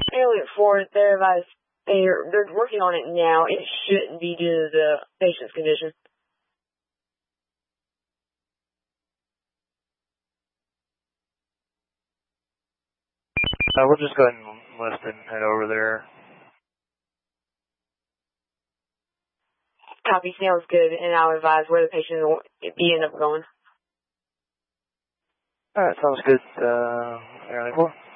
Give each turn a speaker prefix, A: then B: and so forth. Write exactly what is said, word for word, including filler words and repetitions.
A: Elliot Ford, they're advised, they're, they're working on it now. It shouldn't be due to the patient's condition.
B: Uh, we'll just go ahead and list and head over there.
A: Copy, sounds good, and I'll advise where the patient will be end up going.
B: Alright, sounds good. Uh, Air ninety-four.